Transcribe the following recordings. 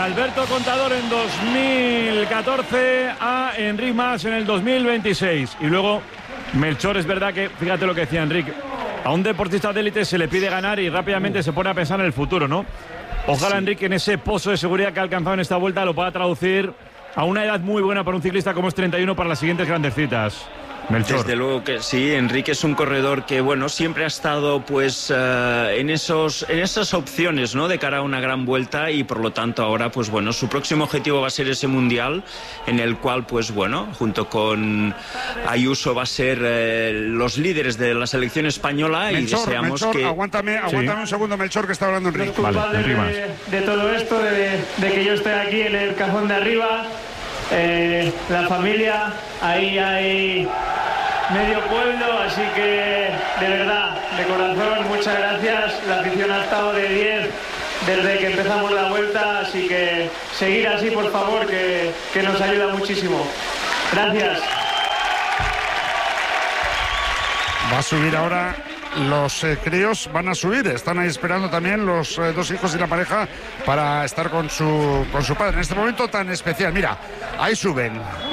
Alberto Contador en 2014 a Enric Mas en el 2026. Y luego Melchor, es verdad que, fíjate lo que decía Enric, a un deportista de élite se le pide ganar y rápidamente se pone a pensar en el futuro, ¿no? Ojalá Enric en ese pozo de seguridad que ha alcanzado en esta vuelta lo pueda traducir a una edad muy buena para un ciclista como es 31 para las siguientes grandes citas. Melchor. Desde luego que sí, Enrique es un corredor que, bueno, siempre ha estado pues en esas opciones, ¿no?, de cara a una gran vuelta, y por lo tanto ahora, pues bueno, su próximo objetivo va a ser ese mundial, en el cual, pues bueno, junto con Ayuso va a ser los líderes de la selección española. Melchor, y deseamos Melchor, que... Aguántame un segundo, Melchor, que está hablando Enrique. Los culpables de todo esto, de que yo esté aquí en el cajón de arriba. La familia, ahí hay medio pueblo, así que de verdad, de corazón, muchas gracias. La afición ha estado de 10 desde que empezamos la vuelta, así que seguir así, por favor, que nos ayuda muchísimo. Gracias. Va a subir ahora. Los críos van a subir, están ahí esperando también los dos hijos y la pareja para estar con su padre en este momento tan especial. Mira, ahí suben,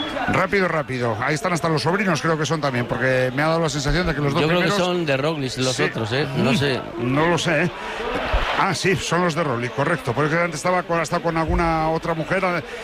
rápido, ahí están hasta los sobrinos, creo que son también, porque me ha dado la sensación de que los dos primeros... Yo creo que son de Roglic los otros, no sé. No lo sé, Ah, sí, son los de Roglic, correcto, porque antes estaba con alguna otra mujer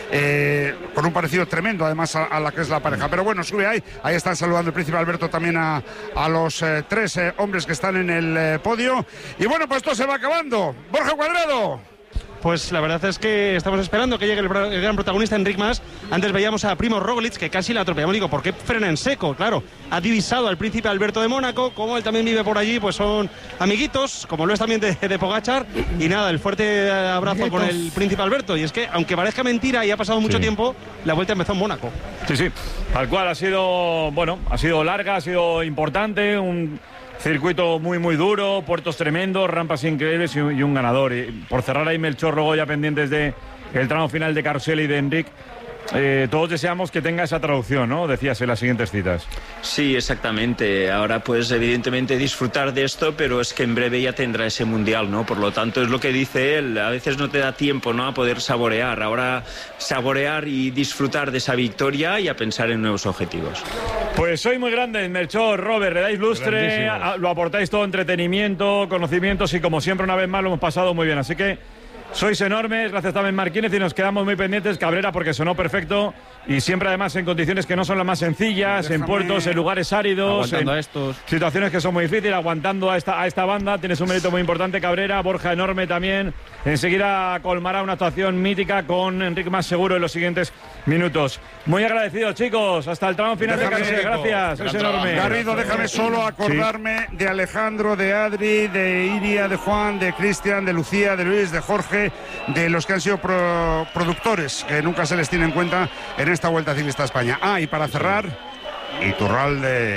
con un parecido tremendo, además a la que es la pareja. Pero bueno, sube ahí están saludando el príncipe Alberto también a los tres hombres que están en el podio. Y bueno, pues esto se va acabando. Borja Cuadrado. Pues la verdad es que estamos esperando que llegue el gran protagonista, Enric Mas. Antes veíamos a Primož Roglic, que casi la atropellamos. Digo, ¿por qué frena en seco? Claro, ha divisado al príncipe Alberto de Mónaco. Como él también vive por allí, pues son amiguitos, como lo es también de Pogačar. Y nada, el fuerte abrazo con el príncipe Alberto. Y es que, aunque parezca mentira y ha pasado mucho tiempo, la vuelta empezó en Mónaco. Sí, tal cual, ha sido larga, ha sido importante, un circuito muy duro, puertos tremendos, rampas increíbles y un ganador. Y por cerrar ahí, Melchor, luego ya pendientes de el tramo final de Carusel y de Enric. Todos deseamos que tenga esa traducción, ¿no? Decías en las siguientes citas. Sí, exactamente. Ahora, pues, evidentemente disfrutar de esto, pero es que en breve ya tendrá ese mundial, ¿no? Por lo tanto, es lo que dice él. A veces no te da tiempo, ¿no?, a poder saborear. Ahora, saborear y disfrutar de esa victoria y a pensar en nuevos objetivos. Pues soy muy grande, Melchor, Robert, le dais lustre, lo aportáis todo, entretenimiento, conocimientos, y como siempre, una vez más, lo hemos pasado muy bien. Así que sois enormes, gracias también Marquínez, y nos quedamos muy pendientes. Cabrera, porque sonó perfecto, y siempre además en condiciones que no son las más sencillas, en puertos, en lugares áridos, en situaciones que son muy difíciles, aguantando a esta banda. Tienes un mérito muy importante, Cabrera. Borja, enorme también. Enseguida colmará una actuación mítica con Enric Mas seguro en los siguientes minutos. Muy agradecidos, chicos, hasta el tramo final de Carusel. Gracias, sois enorme. Garrido, déjame solo acordarme de Alejandro, de Adri, de Iria, de Juan, de Cristian, de Lucía, de Luis, de Jorge, de los que han sido productores, que nunca se les tiene en cuenta en esta Vuelta Ciclista a España. Y para cerrar, Iturralde.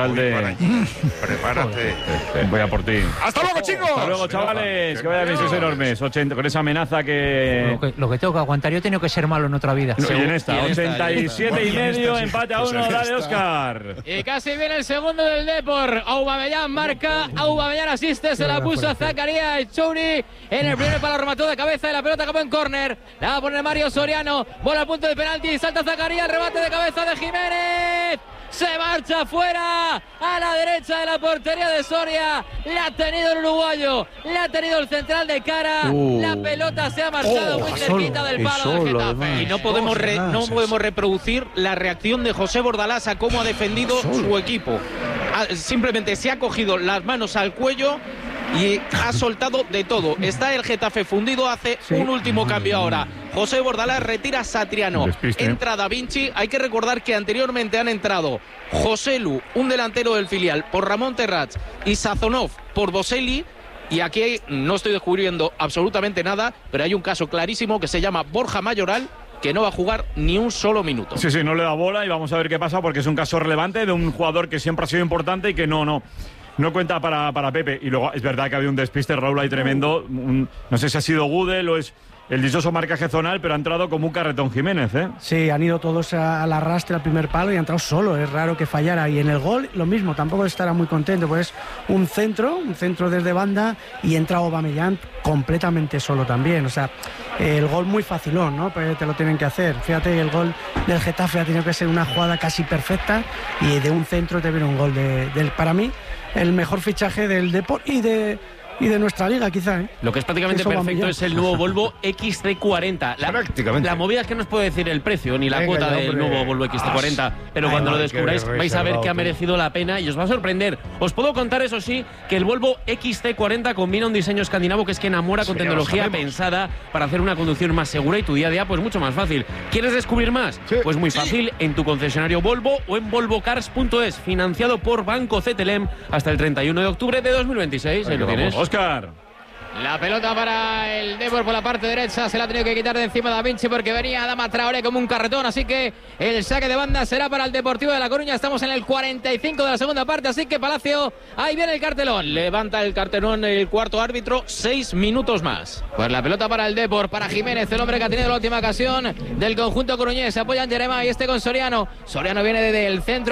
Prepárate. Voy a por ti. ¡Hasta luego, chicos! Hasta luego, chavales. Que vayan bien, sois enormes. 80, con esa amenaza que... Lo que tengo que aguantar, yo he tenido que ser malo en otra vida. No, y en esta, 87,5, empate a 1, dale, Óscar. Y casi viene el segundo del Depor. Aubameyang marca, Aubameyang asiste, se la puso a Zakaria Chouri en el primer palo, remató de cabeza y la pelota acabó en córner. La va a poner Mario Soriano, bola al punto de penalti, salta Zakaria, el remate de cabeza de Jiménez. Se marcha fuera a la derecha de la portería de Soria. La ha tenido el uruguayo, la ha tenido el central de cara. La pelota se ha marchado muy cerquita del palo del Getafe. Y no podemos reproducir la reacción de José Bordalás a cómo ha defendido su equipo. Simplemente se ha cogido las manos al cuello y ha soltado de todo. Está el Getafe fundido, hace un último cambio ahora. José Bordalás retira a Satriano, entra Da Vinci. Hay que recordar que anteriormente han entrado José Lu, un delantero del filial, por Ramón Terrats, y Sazonov por Boselli. Y aquí no estoy descubriendo absolutamente nada, pero hay un caso clarísimo que se llama Borja Mayoral, que no va a jugar ni un solo minuto. Sí, no le da bola, y vamos a ver qué pasa, porque es un caso relevante de un jugador que siempre ha sido importante y que no cuenta para Pepe. Y luego es verdad que ha habido un despiste, Raúl, ahí tremendo. No sé si ha sido Gudel o es el dichoso marcaje zonal, pero ha entrado como un carretón Jiménez, ¿eh? Sí, han ido todos al arrastre al primer palo y ha entrado solo. Es raro que fallara. Y en el gol, lo mismo, tampoco estará muy contento, pues un centro desde banda y entra Aubameyang completamente solo también. O sea, el gol muy facilón, ¿no? Pues te lo tienen que hacer. Fíjate, el gol del Getafe ha tenido que ser una jugada casi perfecta y de un centro te viene un gol para mí, el mejor fichaje del Depor y de nuestra liga, quizá, ¿eh? Lo que es prácticamente perfecto es el nuevo Volvo XC40. Prácticamente. La movida es que no os puedo decir el precio ni la cuota del nuevo Volvo XC40, pero cuando lo descubráis vais a ver que ha merecido la pena y os va a sorprender. Os puedo contar, eso sí, que el Volvo XC40 combina un diseño escandinavo que es que enamora con tecnología pensada para hacer una conducción más segura y tu día a día pues mucho más fácil. ¿Quieres descubrir más? Pues muy fácil, en tu concesionario Volvo o en volvocars.es, financiado por Banco CTLM hasta el 31 de octubre de 2026. Ahí lo tienes. Óscar. La pelota para el Depor por la parte derecha, se la ha tenido que quitar de encima Da Vinci porque venía Adama Traoré como un carretón, así que el saque de banda será para el Deportivo de La Coruña. Estamos en el 45 de la segunda parte, así que Palacio, ahí viene el cartelón. Levanta el cartelón el cuarto árbitro, 6 minutos más. Pues la pelota para el Depor, para Jiménez, el hombre que ha tenido la última ocasión del conjunto coruñés. Se apoya en Jeremá y con Soriano. Soriano viene desde el centro.